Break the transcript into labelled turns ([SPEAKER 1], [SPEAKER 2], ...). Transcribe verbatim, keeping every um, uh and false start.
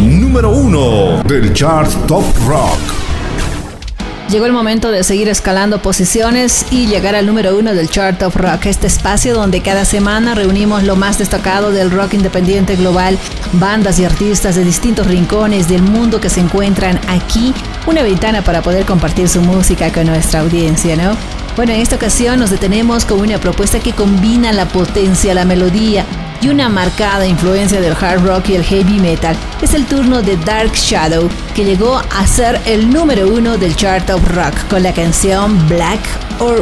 [SPEAKER 1] número uno del chart Top Rock.
[SPEAKER 2] Llegó el momento de seguir escalando posiciones y llegar al número uno del chart Top Rock, este espacio donde cada semana reunimos lo más destacado del rock independiente global, bandas y artistas de distintos rincones del mundo que se encuentran aquí, una ventana para poder compartir su música con nuestra audiencia, ¿no? Bueno, en esta ocasión nos detenemos con una propuesta que combina la potencia, la melodía y una marcada influencia del hard rock y el heavy metal. Es el turno de Dark Shadow, que llegó a ser el número uno del chart Top Rock con la canción Black or